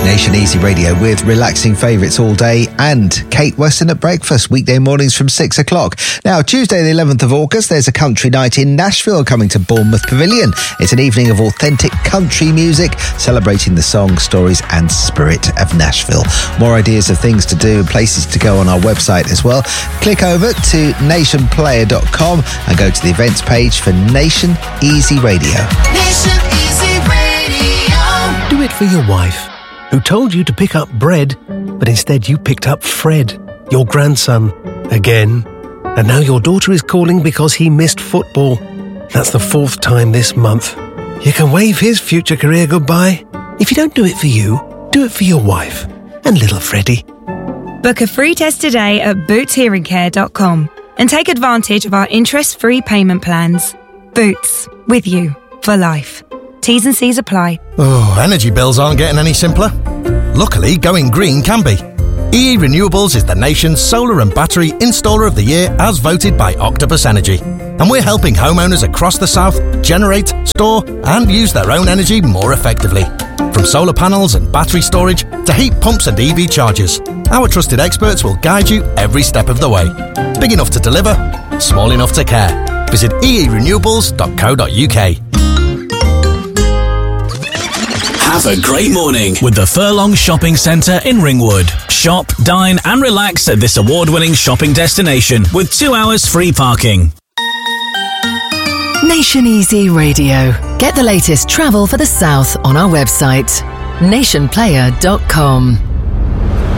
Nation Easy Radio with relaxing favourites all day and Kate Weston at breakfast, weekday mornings from 6 o'clock. Now, Tuesday the 11th of August, there's a country night in Nashville coming to Bournemouth Pavilion. It's an evening of authentic country music, celebrating the songs, stories and spirit of Nashville. More ideas of things to do and places to go on our website as well. Click over to nationplayer.com and go to the events page for Nation Easy Radio. Nation Easy Radio. Do it for your wife, who told you to pick up bread, but instead you picked up Fred, your grandson, again. And now your daughter is calling because he missed football. That's the 4th time this month. You can wave his future career goodbye. If you don't do it for you, do it for your wife and little Freddie. Book a free test today at bootshearingcare.com and take advantage of our interest-free payment plans. Boots, with you for life. T's and C's apply. Oh, energy bills aren't getting any simpler. Luckily, going green can be. EE Renewables is the nation's solar and battery installer of the year as voted by Octopus Energy. And we're helping homeowners across the south generate, store and use their own energy more effectively. From solar panels and battery storage to heat pumps and EV chargers, our trusted experts will guide you every step of the way. Big enough to deliver, small enough to care. Visit eerenewables.co.uk. Have a great morning with the Furlong Shopping Centre in Ringwood. Shop, dine and relax at this award-winning shopping destination with 2 hours free parking. Nation Easy Radio. Get the latest travel for the south on our website, nationplayer.com.